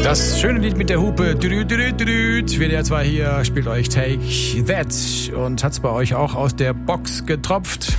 Das schöne Lied mit der Hupe. WDR 2 hier spielt euch Take That und hat's bei euch auch aus der Box getropft.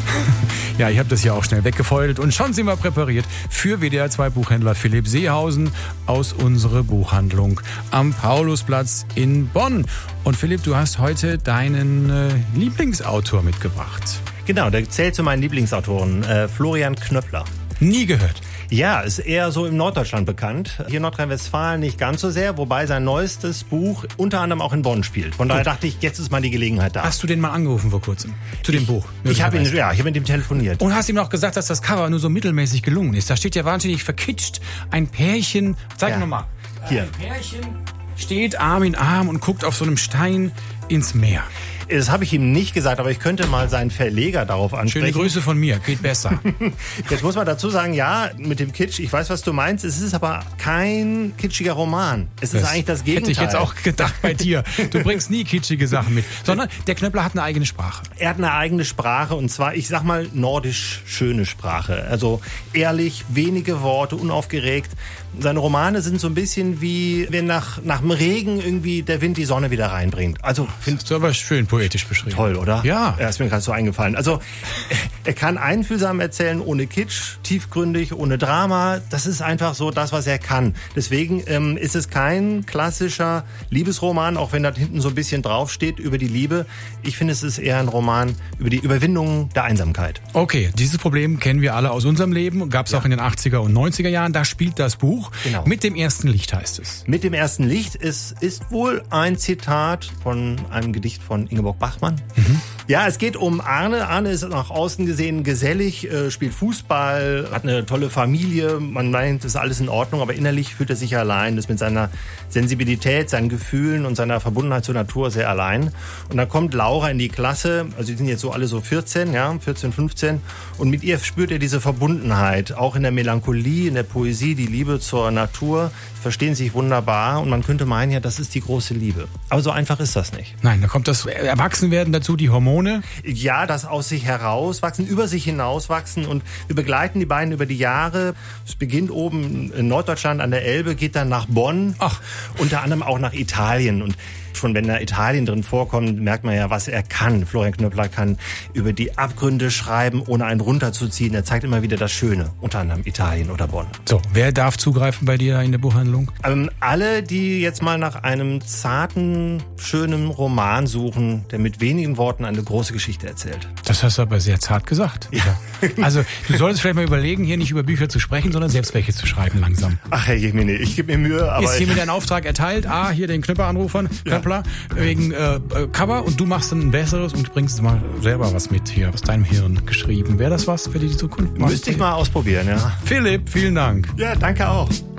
Ja, ich habe das ja auch schnell weggefeudelt und schon sind wir präpariert für WDR 2 Buchhändler Philipp Seehausen aus unserer Buchhandlung am Paulusplatz in Bonn. Und Philipp, du hast heute deinen Lieblingsautor mitgebracht. Genau, der zählt zu meinen Lieblingsautoren, Florian Knöppler. Nie gehört. Ja, ist eher so im Norddeutschland bekannt. Hier in Nordrhein-Westfalen nicht ganz so sehr, wobei sein neuestes Buch unter anderem auch in Bonn spielt. Von daher dachte ich, jetzt ist mal die Gelegenheit da. Hast du den mal angerufen vor kurzem? Zu dem Buch? Ich habe mit ihm telefoniert. Und hast ihm noch gesagt, dass das Cover nur so mittelmäßig gelungen ist. Da steht ja wahnsinnig verkitscht. Ein Pärchen, zeig nochmal. Hier. Ein Pärchen steht Arm in Arm und guckt auf so einem Stein ins Meer. Das habe ich ihm nicht gesagt, aber ich könnte mal seinen Verleger darauf ansprechen. Schöne Grüße von mir, geht besser. Jetzt muss man dazu sagen, ja, mit dem Kitsch, ich weiß, was du meinst, es ist aber kein kitschiger Roman. Es ist eigentlich das Gegenteil. Hätte ich jetzt auch gedacht bei dir. Du bringst nie kitschige Sachen mit, sondern der Knöppler hat eine eigene Sprache. Er hat eine eigene Sprache und zwar, ich sag mal, nordisch schöne Sprache. Also ehrlich, wenige Worte, unaufgeregt. Seine Romane sind so ein bisschen wie, wenn nach dem Regen irgendwie der Wind die Sonne wieder reinbringt. Also, das ist aber schön poetisch beschrieben. Toll, oder? Ja. Ja, ist mir gerade so eingefallen. Also, er kann einfühlsam erzählen, ohne Kitsch, tiefgründig, ohne Drama. Das ist einfach so das, was er kann. Deswegen ist es kein klassischer Liebesroman, auch wenn da hinten so ein bisschen draufsteht über die Liebe. Ich finde, es ist eher ein Roman über die Überwindung der Einsamkeit. Okay, dieses Problem kennen wir alle aus unserem Leben. Gab es auch in den 80er und 90er Jahren. Da spielt das Buch. Genau. Mit dem ersten Licht heißt es. Mit dem ersten Licht ist wohl ein Zitat von einem Gedicht von Ingeborg Bachmann. Ja, es geht um Arne. Arne ist nach außen gesehen gesellig, spielt Fußball, hat eine tolle Familie. Man meint, das ist alles in Ordnung, aber innerlich fühlt er sich allein. Das mit seiner Sensibilität, seinen Gefühlen und seiner Verbundenheit zur Natur sehr allein. Und dann kommt Laura in die Klasse, also die sind jetzt so alle so 14, 15. Und mit ihr spürt er diese Verbundenheit, auch in der Melancholie, in der Poesie, die Liebe zur Natur. Verstehen sich wunderbar und man könnte meinen, ja, das ist die große Liebe. Aber so einfach ist das nicht. Nein, da kommt das Erwachsenwerden dazu, die Hormone. Ja, das aus sich herauswachsen, über sich hinauswachsen und wir begleiten die beiden über die Jahre. Es beginnt oben in Norddeutschland an der Elbe, geht dann nach Bonn, unter anderem auch nach Italien und schon wenn da Italien drin vorkommt, merkt man ja, was er kann. Florian Knöppler kann über die Abgründe schreiben, ohne einen runterzuziehen. Er zeigt immer wieder das Schöne, unter anderem Italien oder Bonn. So, wer darf zugreifen bei dir in der Buchhandlung? Alle, die jetzt mal nach einem zarten, schönen Roman suchen, der mit wenigen Worten eine große Geschichte erzählt. Das hast du aber sehr zart gesagt. Ja. Also, du solltest vielleicht mal überlegen, hier nicht über Bücher zu sprechen, sondern selbst welche zu schreiben langsam. Ach, Herr Jemine, ich gebe mir Mühe, aber... Ist hiermit ein Auftrag erteilt? Hier den Knöpper-Anrufern, Knöppler, wegen Cover und du machst dann ein besseres und bringst mal selber was mit hier aus deinem Hirn geschrieben. Wäre das was für die Zukunft? Müsste ich mal ausprobieren, ja. Philipp, vielen Dank. Ja, danke auch.